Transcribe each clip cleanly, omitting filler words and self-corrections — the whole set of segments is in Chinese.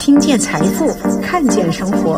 听见财富，看见生活。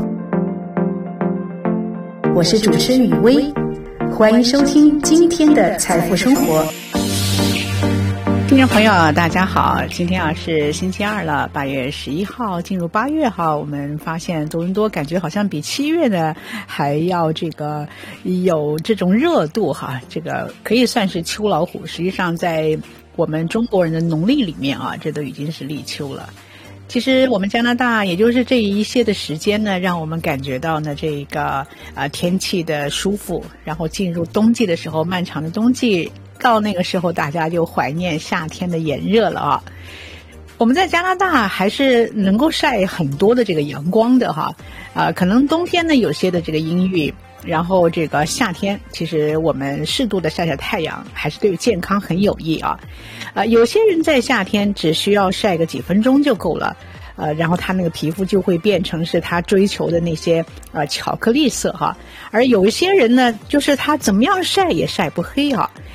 我是主持人雨薇，欢迎收听今天的财富生活。 听众朋友大家好，今天是星期二了，8月11号进入8月我们发现多伦多感觉好像比7月呢还要有这种热度这个可以算是秋老虎，实际上在我们中国人的农历里面这都已经是立秋了。其实我们加拿大也就是这一些的时间呢，让我们感觉到呢这个天气的舒服，然后进入冬季的时候，漫长的冬季到那个时候大家就怀念夏天的炎热了我们在加拿大还是能够晒很多的这个阳光的可能冬天呢有些的这个阴郁，然后这个夏天其实我们适度的晒晒太阳还是对健康很有益有些人在夏天只需要晒个几分钟就够了，然后他那个皮肤就会变成是他追求的那些巧克力色而有一些人呢，就是他怎么样晒也晒不黑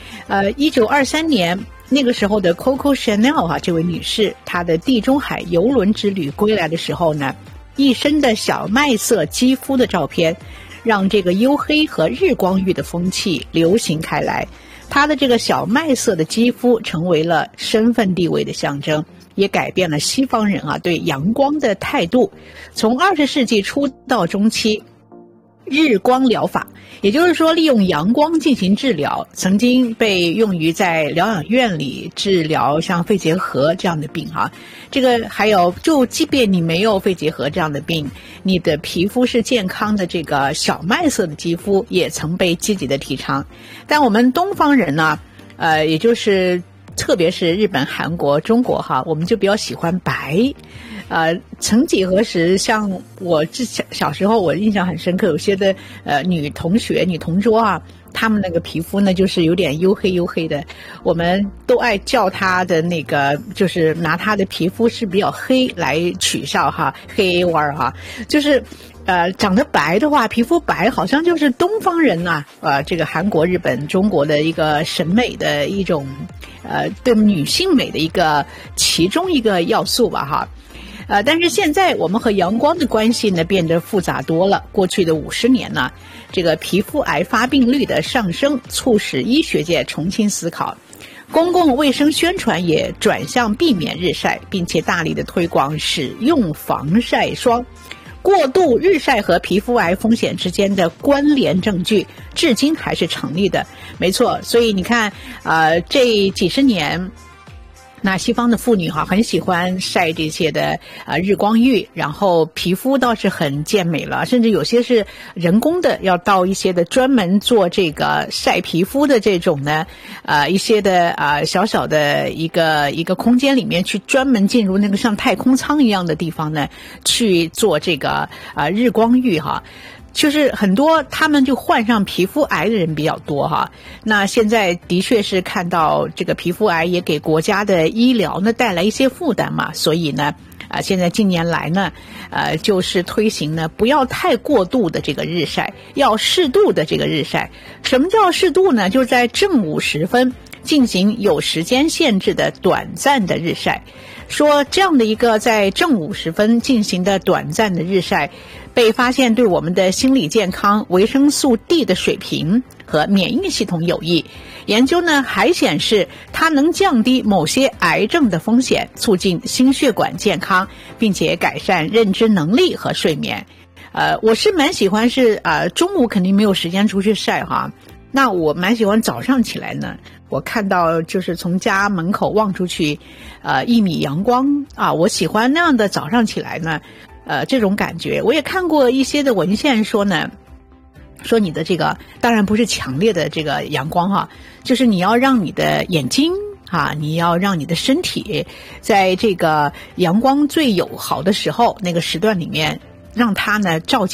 1923年那个时候的 Coco Chanel 这位女士，她的地中海游轮之旅归来的时候呢，一身的小麦色肌肤的照片，让这个黝黑和日光浴的风气流行开来。她的这个小麦色的肌肤成为了身份地位的象征，也改变了西方人对阳光的态度。从20世纪初到中期，日光疗法，也就是说利用阳光进行治疗，曾经被用于在疗养院里治疗像肺结核这样的病这个还有就即便你没有肺结核这样的病，你的皮肤是健康的，这个小麦色的肌肤也曾被积极的提倡。但我们东方人呢也就是特别是日本、韩国、中国我们就比较喜欢白曾几何时，像我小时候我印象很深刻，有些的女同学、女同桌她们那个皮肤呢就是有点黝黑的，我们都爱叫她的那个，就是拿她的皮肤是比较黑来取笑黑娃就是长得白的话，皮肤白好像就是东方人这个韩国、日本、中国的一个审美的一种对女性美的一个其中一个要素吧但是现在我们和阳光的关系呢变得复杂多了。过去的50年呢，这个皮肤癌发病率的上升促使医学界重新思考，公共卫生宣传也转向避免日晒，并且大力的推广使用防晒霜。过度日晒和皮肤癌风险之间的关联证据至今还是成立的。没错，所以你看这几十年那西方的妇女很喜欢晒这些的日光浴，然后皮肤倒是很健美了，甚至有些是人工的，要到一些的专门做这个晒皮肤的这种呢一些的小小的一个空间里面去专门进入那个像太空舱一样的地方呢去做这个日光浴就是很多他们就患上皮肤癌的人比较多那现在的确是看到这个皮肤癌也给国家的医疗呢带来一些负担嘛，所以呢现在近年来呢就是推行呢不要太过度的这个日晒，要适度的这个日晒。什么叫适度呢？就是在正午时分进行有时间限制的短暂的日晒。说这样的一个在正午时分进行的短暂的日晒，被发现对我们的心理健康、维生素 D 的水平和免疫系统有益。研究呢还显示它能降低某些癌症的风险，促进心血管健康，并且改善认知能力和睡眠。我是蛮喜欢是中午肯定没有时间出去晒那我蛮喜欢早上起来呢，我看到就是从家门口望出去1米阳光我喜欢那样的早上起来呢这种感觉。我也看过一些的文献说呢，说你的这个当然不是强烈的这个阳光就是你要让你的眼睛你要让你的身体在这个阳光最友好的时候那个时段里面，让它呢照